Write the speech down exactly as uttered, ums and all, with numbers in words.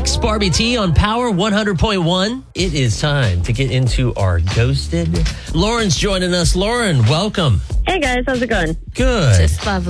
Max, Barbie T on Power one hundred point one. It is time to get into our Ghosted. Lauren's joining us. Lauren, welcome. Hey guys, how's it going? Good. Just lovely.